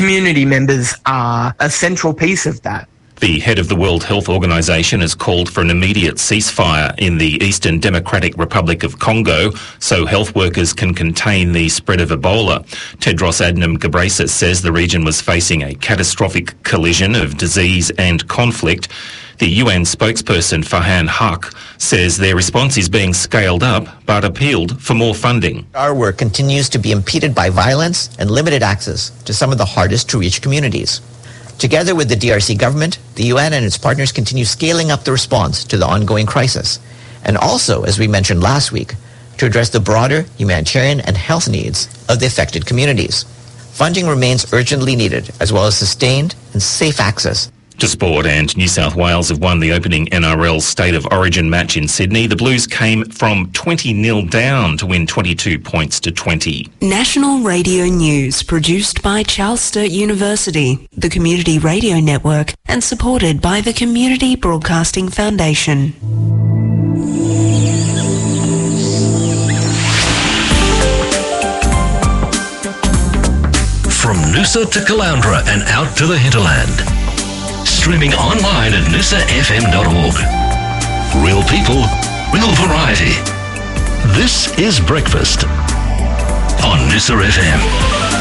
Community members are a central piece of that. The head of the World Health Organization has called for an immediate ceasefire in the Eastern Democratic Republic of Congo so health workers can contain the spread of Ebola. Tedros Adhanom Ghebreyesus says the region was facing a catastrophic collision of disease and conflict. The UN spokesperson Farhan Haq says their response is being scaled up but appealed for more funding. Our work continues to be impeded by violence and limited access to some of the hardest to reach communities. Together with the DRC government, the UN and its partners continue scaling up the response to the ongoing crisis. And also, as we mentioned last week, to address the broader humanitarian and health needs of the affected communities. Funding remains urgently needed, as well as sustained and safe access. To sport, and New South Wales have won the opening NRL State of Origin match in Sydney. The Blues came from 20-0 down to win 22 points to 20. National Radio News, produced by Charles Sturt University, the Community Radio Network, and supported by the Community Broadcasting Foundation. From Noosa to Caloundra and out to the hinterland. Streaming online at noosafm.org. Real people, real variety. This is Breakfast on Noosa FM.